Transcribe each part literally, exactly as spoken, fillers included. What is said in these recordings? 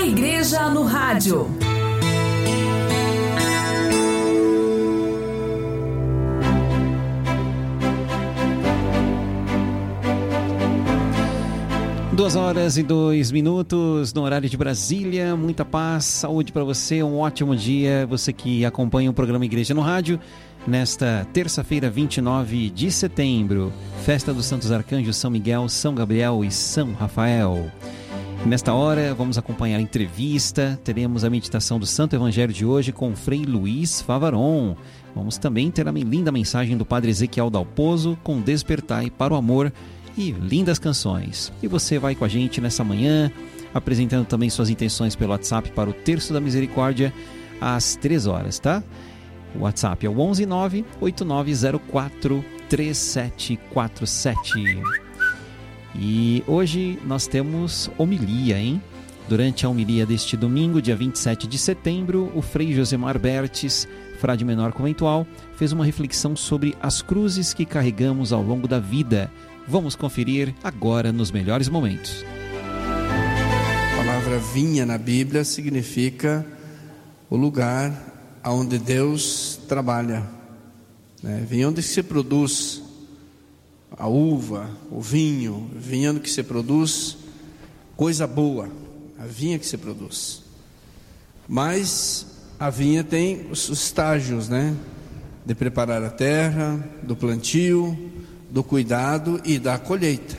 Igreja no Rádio. Duas horas e dois minutos no horário de Brasília. Muita paz, saúde para você, um ótimo dia. Você que acompanha o programa Igreja no Rádio, nesta terça-feira, vinte e nove de setembro, festa dos Santos Arcanjos São Miguel, São Gabriel e São Rafael. Nesta hora, vamos acompanhar a entrevista, teremos a meditação do Santo Evangelho de hoje com o Frei Luiz Favaron. Vamos também ter a linda mensagem do Padre Ezequiel Dalpozo com Despertai para o Amor e lindas canções. E você vai com a gente nessa manhã, apresentando também suas intenções pelo WhatsApp para o Terço da Misericórdia às três horas, tá? O WhatsApp é o onze nove oito nove zero quatro três sete quatro sete. E hoje nós temos homilia, hein? Durante a homilia deste domingo, dia vinte e sete de setembro, o Frei Josemar Bertes, frade menor conventual, fez uma reflexão sobre as cruzes que carregamos ao longo da vida. Vamos conferir agora nos melhores momentos. A palavra vinha na Bíblia significa o lugar onde Deus trabalha, né? Vinha onde se produz a uva, o vinho, vinha onde se produz coisa boa, a vinha que se produz. Mas a vinha tem os estágios, né? De preparar a terra, do plantio, do cuidado e da colheita.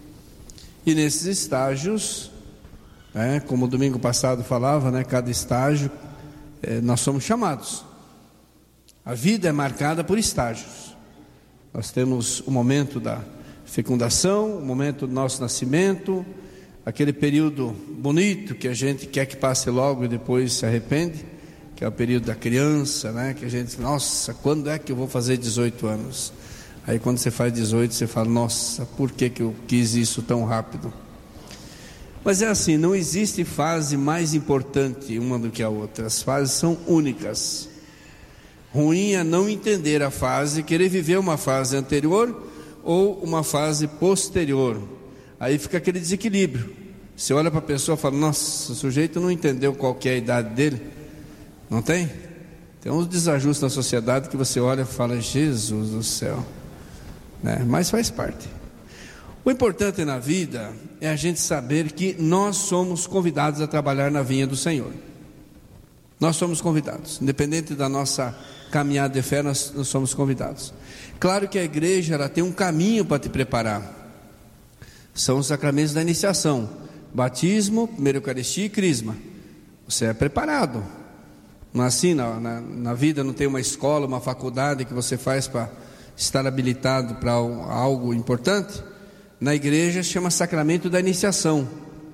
E nesses estágios, né, como o domingo passado falava, né, cada estágio, é, nós somos chamados. A vida é marcada por estágios. Nós temos o momento da fecundação, o momento do nosso nascimento, aquele período bonito que a gente quer que passe logo e depois se arrepende, que é o período da criança, né, que a gente, nossa, quando é que eu vou fazer dezoito anos? Aí quando você faz dezoito, você fala, nossa, por que que eu quis isso tão rápido? Mas é assim, não existe fase mais importante uma do que a outra. As fases são únicas. Ruim é não entender a fase, querer viver uma fase anterior ou uma fase posterior. Aí fica aquele desequilíbrio. Você olha para a pessoa e fala, nossa, o sujeito não entendeu qual que é a idade dele. Não tem? Tem uns desajustes na sociedade que você olha e fala, Jesus do céu. Né? Mas faz parte. O importante na vida é a gente saber que nós somos convidados a trabalhar na vinha do Senhor. Nós somos convidados, independente da nossa caminhada de fé, nós, nós somos convidados. Claro que a igreja ela tem um caminho para te preparar. São os sacramentos da iniciação: batismo, primeira Eucaristia e crisma. Você é preparado. Não é assim, na, na, na vida não tem uma escola, uma faculdade que você faz para estar habilitado para algo importante. Na igreja chama sacramento da iniciação: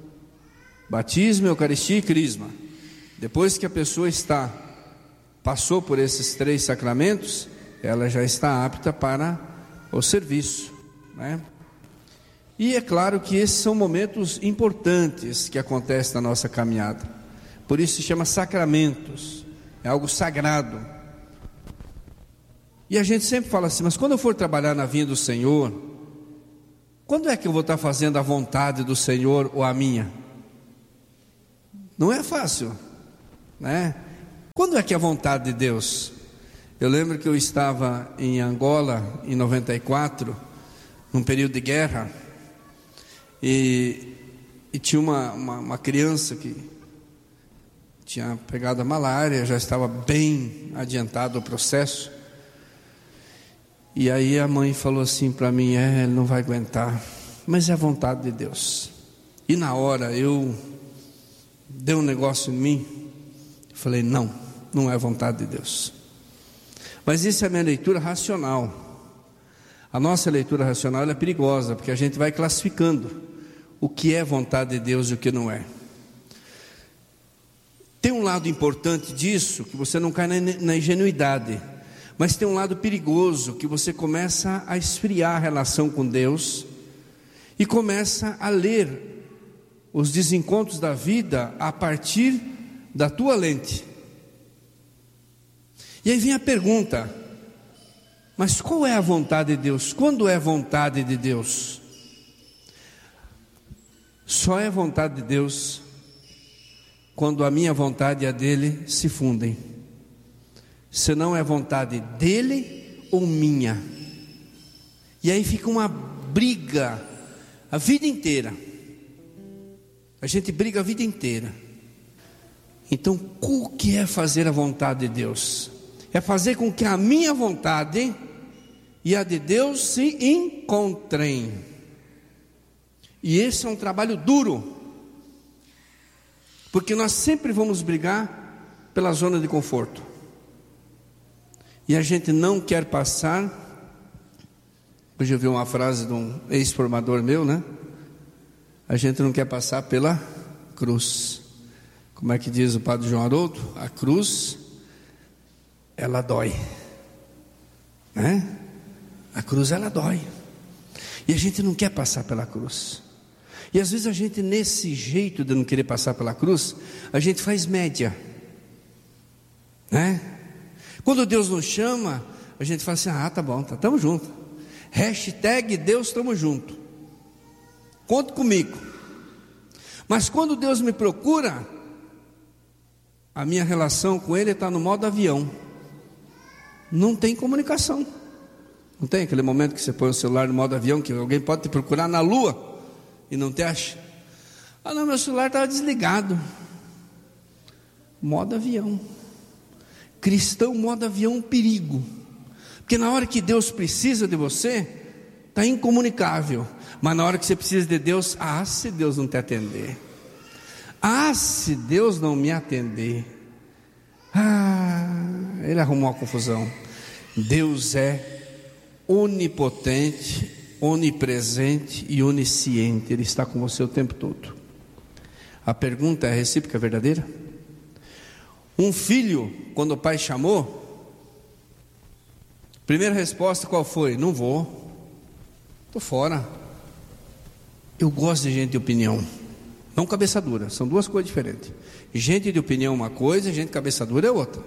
batismo, Eucaristia e crisma. Depois que a pessoa está passou por esses três sacramentos, ela já está apta para o serviço, né? E é claro que esses são momentos importantes que acontecem na nossa caminhada. Por isso se chama sacramentos. É algo sagrado. E a gente sempre fala assim, mas quando eu for trabalhar na vinha do Senhor, quando é que eu vou estar fazendo a vontade do Senhor ou a minha? Não é fácil, né? Quando é que é a vontade de Deus? Eu lembro que eu estava em Angola em noventa e quatro, num período de guerra, e, e tinha uma, uma, uma criança que tinha pegado a malária, já estava bem adiantado o processo. E aí a mãe falou assim para mim, é, ele não vai aguentar, mas é a vontade de Deus. E na hora eu deu um negócio em mim, falei, não, não é a vontade de Deus. Mas isso é a minha leitura racional. A nossa leitura racional ela é perigosa, porque a gente vai classificando o que é vontade de Deus e o que não é. Tem um lado importante disso, que você não cai na ingenuidade, mas tem um lado perigoso, que você começa a esfriar a relação com Deus e começa a ler os desencontros da vida a partir da tua lente. E aí vem a pergunta, mas qual é a vontade de Deus? Quando é a vontade de Deus? Só é vontade de Deus quando a minha vontade e a dele se fundem. Se não é vontade dele ou minha. E aí fica uma briga a vida inteira. A gente briga a vida inteira. Então, o que é fazer a vontade de Deus? É fazer com que a minha vontade e a de Deus se encontrem. E esse é um trabalho duro, porque nós sempre vamos brigar pela zona de conforto. E a gente não quer passar. Hoje eu vi uma frase de um ex-formador meu, né? A gente não quer passar pela cruz. Como é que diz o padre João Haroldo? A cruz, ela dói, né? A cruz, ela dói. E a gente não quer passar pela cruz. E às vezes a gente, nesse jeito de não querer passar pela cruz, a gente faz média, né? Quando Deus nos chama, a gente fala assim: ah, tá bom, tá, tamo junto. Hashtag Deus, tamo junto. Conte comigo. Mas quando Deus me procura, a minha relação com Ele está no modo avião. Não tem comunicação. Não tem aquele momento que você põe o celular no modo avião, que alguém pode te procurar na lua e não te acha. Ah não, meu celular estava desligado. Modo avião. Cristão, modo avião, um perigo. Porque na hora que Deus precisa de você, está incomunicável. Mas na hora que você precisa de Deus, ah, se Deus não te atender. Ah, se Deus não me atender. Ah, ele arrumou uma confusão. Deus é onipotente, onipresente e onisciente. Ele está com você o tempo todo. A pergunta é: a recíproca é verdadeira? Um filho, quando o pai chamou, primeira resposta qual foi? Não vou, estou fora. Eu gosto de gente de opinião, não cabeça dura, são duas coisas diferentes. Gente de opinião é uma coisa, gente de cabeça dura é outra.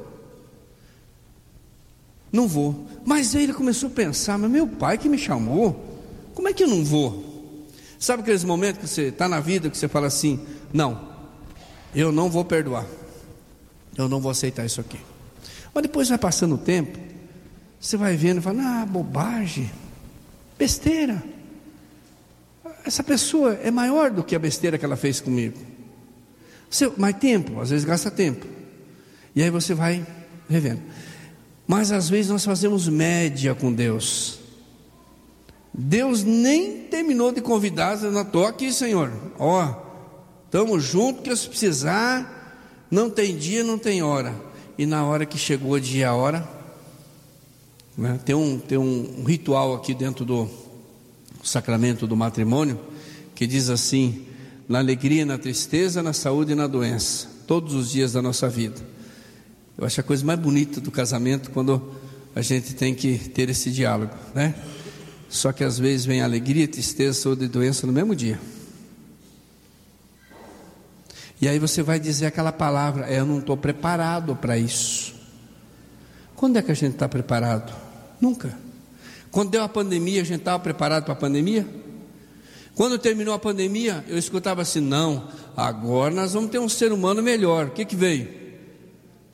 Não vou. Mas aí ele começou a pensar: mas meu pai que me chamou, como é que eu não vou? Sabe aqueles momentos que você está na vida, que você fala assim: não, eu não vou perdoar, eu não vou aceitar isso aqui. Mas depois vai passando o tempo, você vai vendo e fala: ah, bobagem, besteira. Essa pessoa é maior do que a besteira que ela fez comigo. Você, mais tempo, às vezes gasta tempo. E aí você vai revendo. Mas às vezes nós fazemos média com Deus. Deus nem terminou de convidar, não estou aqui, Senhor. Ó, estamos juntos, que se precisar, não tem dia, não tem hora. E na hora que chegou o dia e a hora, né, tem, um, tem um ritual aqui dentro do sacramento do matrimônio, que diz assim: na alegria, na tristeza, na saúde e na doença, todos os dias da nossa vida. Eu acho a coisa mais bonita do casamento quando a gente tem que ter esse diálogo, né? Só que às vezes vem alegria, tristeza, saúde e doença no mesmo dia. E aí você vai dizer aquela palavra: é, eu não estou preparado para isso. Quando é que a gente está preparado? Nunca. Quando deu a pandemia, a gente estava preparado para a pandemia? Quando terminou a pandemia, eu escutava assim: não, agora nós vamos ter um ser humano melhor. O que que veio?